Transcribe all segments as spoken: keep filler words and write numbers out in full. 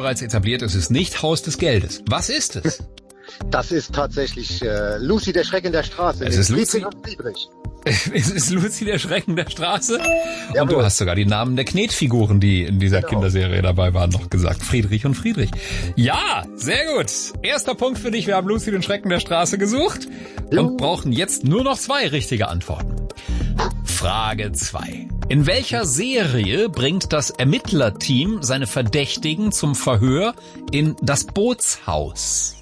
bereits etabliert, es ist nicht Haus des Geldes. Was ist es? Das ist tatsächlich äh, Lucy, der Schrecken der Straße. Es ist Lucy. Friedrich und Friedrich. Es ist Lucy, der Schrecken der Straße. Und Jawohl. du hast sogar die Namen der Knetfiguren, die in dieser Genau. Kinderserie dabei waren, noch gesagt. Friedrich und Friedrich. Ja, sehr gut. Erster Punkt für dich. Wir haben Lucy, den Schrecken der Straße gesucht und Juhu. brauchen jetzt nur noch zwei richtige Antworten. Frage zwei. In welcher Serie bringt das Ermittlerteam seine Verdächtigen zum Verhör in das Bootshaus?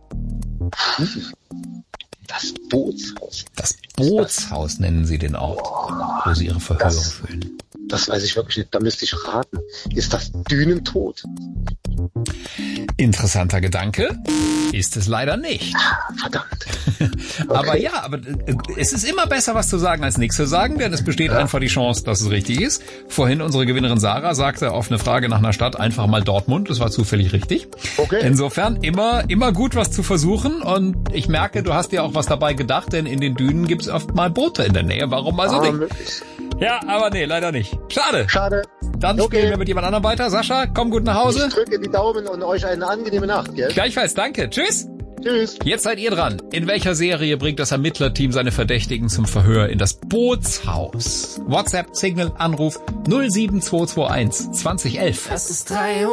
Das Bootshaus. Das Bootshaus nennen sie den Ort, wo sie ihre Verhöre Das- führen. Das weiß ich wirklich nicht. Da müsste ich raten. Ist das Dünentod? Interessanter Gedanke. Ist es leider nicht. Verdammt. Aber Okay. ja, aber äh, es ist immer besser, was zu sagen, als nichts zu sagen, denn es besteht einfach die Chance, dass es richtig ist. Vorhin unsere Gewinnerin Sarah sagte auf eine Frage nach einer Stadt einfach mal Dortmund. Das war zufällig richtig. Okay. Insofern immer, immer gut, was zu versuchen. Und ich merke, du hast dir auch was dabei gedacht, denn in den Dünen gibt's oft mal Boote in der Nähe. Warum also Ah, nicht? möglich. Ja, aber nee, leider nicht. Schade. Schade. Dann Okay. spielen wir mit jemand anderem weiter. Sascha, komm gut nach Hause. Ich drücke die Daumen und euch eine angenehme Nacht, gell? Gleichfalls, danke. Tschüss. Tschüss. Jetzt seid ihr dran. In welcher Serie bringt das Ermittlerteam seine Verdächtigen zum Verhör in das Bootshaus? WhatsApp, Signal, Anruf null sieben zwei zwei eins zwanzig elf. Es ist drei Uhr.